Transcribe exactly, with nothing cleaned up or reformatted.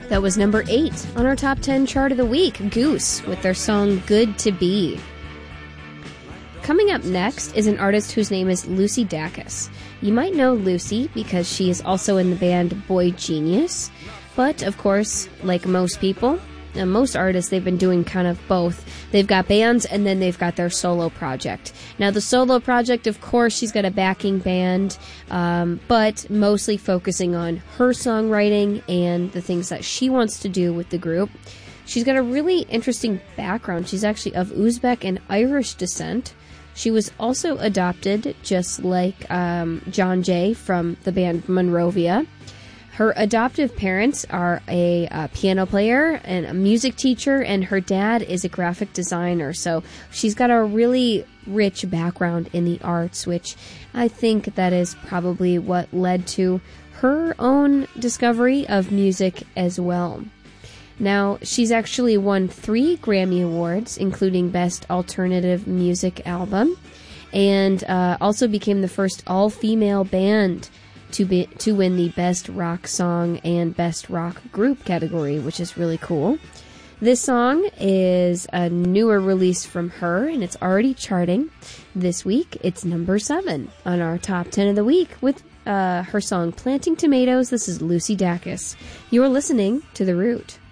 That was number eight on our top ten chart of the week, Goose, with their song Good to Be. Coming up next is an artist whose name is Lucy Dacus. You might know Lucy because she is also in the band Boy Genius, but of course, like most people, and most artists, they've been doing kind of both. They've got bands and then they've got their solo project. Now the solo project, of course, she's got a backing band, um, but mostly focusing on her songwriting and the things that she wants to do with the group. She's got a really interesting background. She's actually of Uzbek and Irish descent. She was also adopted, just like um, John Jay from the band Monrovia. Her adoptive parents are a, a piano player and a music teacher, and her dad is a graphic designer. So she's got a really rich background in the arts, which I think that is probably what led to her own discovery of music as well. Now, she's actually won three Grammy Awards, including Best Alternative Music Album, and uh, also became the first all-female band to be to win the Best Rock Song and Best Rock Group category, which is really cool. This song is a newer release from her, and it's already charting. This week, it's number seven on our top ten of the week with uh, her song Planting Tomatoes. This is Lucy Dacus. You're listening to The Root.